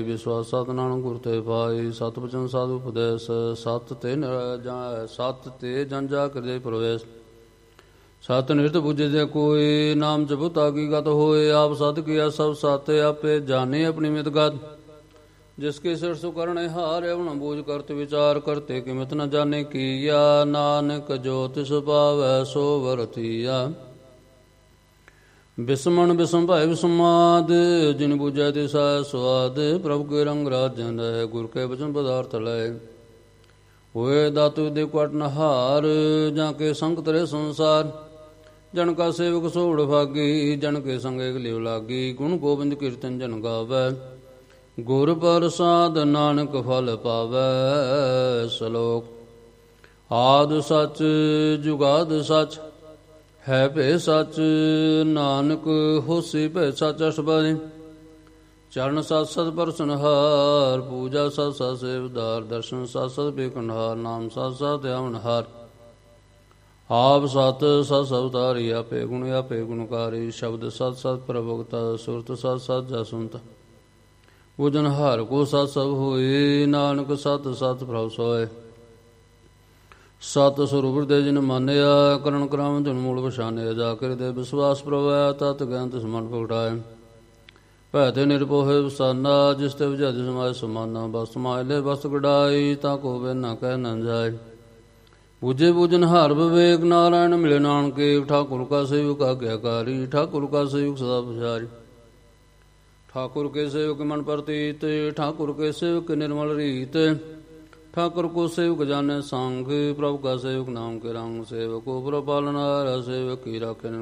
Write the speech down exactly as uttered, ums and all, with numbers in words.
ਵਿਸ਼ਵਾਸ ਸਤਿਨਾਮ ਗੁਰ ਤੇ ਪਾਈ। ਸਤ ਬਚਨ ਸਾਧੂ ਉਪਦੇਸ਼ ਸਤ ਤੇ ਸਤ ਤੇ ਜਨ ਜਾ ਕਰੇ ਪ੍ਰਵੇਸ਼। ਸਤ ਨਿਰਤ ਬੁਝੇ ਜੇ ਕੋਈ ਨਾਮ ਜਪੁ ਤਾਕੀ ਗਤ ਹੋਏ। ਆਪ ਸਤ ਕੀਆ ਸਭ ਸਾਤੇ ਆਪੇ ਜਾਣੇ ਆਪਣੀ ਮਿਤ ਗਤ। ਜਿਸਕੇ ਸਿਰ ਸੁ ਕਰਣੇ ਹਾਰ ਅਵਣ ਬੂਝ ਕਰਤ ਵਿਚਾਰ ਕਰਤੇ ਕਿਮਤ ਨ ਜਾਣੇ ਕੀਆ। ਨਾਨਕ ਜੋ ਤਿਸ ਪਾਵੈ ਸੋ ਵਰਤੀਆ। ਬਿਸਮਣ ਬਿਸਮ ਭਾਇ ਬਿਸਮਾਦ ਜਿਨ ਬੂਝੈ ਤਿਸੈ ਸਵਾਦ। ਪ੍ਰਭੁ ਕੇ ਰੰਗ ਰਾਜਨ ਹੈ ਗੁਰ ਕੇ ਬਚਨ ਪਦਾਰਥ ਲੈ। ਹੋਏ ਦਾਤੁ ਦੇ ਕਟ ਨਹਾਰ ਜਾਂ ਕੇ ਸੰਗ ਤਰੇ ਸੰਸਾਰ। ਜਨ ਕਾ ਸੇਵਕ ਸੋੜ ਭਾਗੀ ਜਨ ਕੇ ਸੰਗੇ ਲਿਵ ਲਾਗੀ। ਗੁਣ ਗੋਬਿੰਦ ਕੀਰਤਨ ਜਨ ਗਾਵੈ ਗੁਰ ਪ੍ਰਸਾਦ ਨਾਨਕ ਫਲ ਪਾਵੈ। ਸ਼ਲੋਕ। ਆਦਿ ਸਚ ਜੁਗਾਦ ਸਚ ਹੈ ਭੇ ਸਚ। ਨਾਨਕ ਹੋਸੀ ਭੈ ਸਚ ਅਸ਼ਬਦਿ। ਚਰਨ ਸਤ ਸਤ ਪਰਸਨਹਾਰ ਪੂਜਾ ਸਤ ਸਤ ਸੇਵਦਾਰ। ਦਰਸ਼ਨ ਸਤ ਸਤ ਬੇਕੰਹਾਰ ਨਾਮ ਸਤ ਸਤ ਆਵਨਹਾਰ। ਆਪ ਸਤ ਸਤ ਸਵਤਾਰੀ ਆਪੇ ਗੁਣ ਆਪੇ ਗੁਣਕਾਰੀ। ਸ਼ਬਦ ਸਤ ਸਤ ਪ੍ਰਭੁਗਤਾ ਸੁਰਤ ਸਤ ਸਤ ਜਸੁੰਤ। ਪੂਜਨ ਹਾਰ ਕੋ ਸਤ ਸਭ ਹੋਏ। ਨਾਨਕ ਸਤ ਸਤ ਪ੍ਰਭ ਸੋਏ। ਸਤ ਸਰੂਪ ਦੇ ਜਿਨ ਮਾਨਿਆ ਕਰਨ ਕਰਾਮ ਧਨ ਮੂਲ ਪਛਾਨਿਆ। ਜਾ ਕਰ ਦੇ ਵਿਸ਼ਵਾਸ ਪ੍ਰਭਾਇਆ ਤਤ ਗਿਆਨ ਤਿਸ ਮਨ ਪ੍ਰਗਟਾਏ। ਭੈ ਤੇ ਨਿਰਭਉ ਵਸਾਨਾ ਜਿਸ ਤੇ ਵਿਜੈ ਸਮਾਇ ਸਮਾਨਾ। ਬਸ ਸਮਾਇ ਬਸ ਗੜਾਈ ਤਾਂ ਕੋ ਵੇ ਨਾ ਕਹਿ ਨਾ ਜਾਏ। ਬੂਝੇ ਬੂਝਨ ਹਾਰ ਵਿਵੇਕ ਨਾਰਾਇਣ ਮਿਲੇ ਨਾਨਕੇ। ਠਾਕੁਰ ਕਾ ਸੇਵਕ ਆਗਿਆਕਾਰੀ ਠਾਕੁਰ ਕਾ ਸੇਵਕ ਸਦਾ ਪੁਜਾਰੀ। ਠਾकुर के सेवक मन प्रतीत ठाकुर के सेवक निर्मल रीत। ठाकुर को सेवक जाने सांग प्रभु का सेवक नाम के रंग। सेवको प्रपालना सेवक की राखे